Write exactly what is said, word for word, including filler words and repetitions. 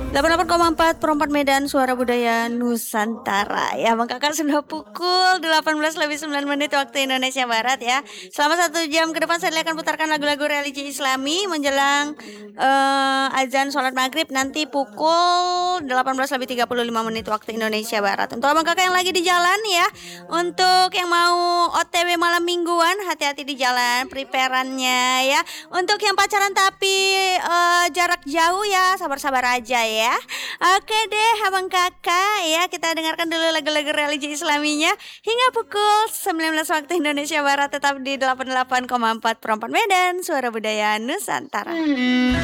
delapan puluh delapan koma empat Perempat Medan, suara budaya Nusantara. Ya, Bang Kakak sudah pukul delapan belas lebih sembilan menit waktu Indonesia Barat ya. Selama satu jam ke depan saya akan putarkan lagu-lagu religi Islami menjelang uh, azan sholat maghrib nanti pukul delapan belas lebih tiga puluh lima menit waktu Indonesia Barat. Untuk Abang Kakak yang lagi di jalan ya, untuk yang mau O T W malam mingguan, hati-hati di jalan, preparannya ya. Untuk yang pacaran tapi uh, jarak jauh ya, sabar-sabar aja ya. Oke deh Abang Kakak ya, kita dengarkan dulu lagu-lagu religi Islaminya hingga pukul sembilan belas waktu Indonesia Barat, tetap di delapan puluh delapan koma empat Perempat Medan, suara budaya Nusantara.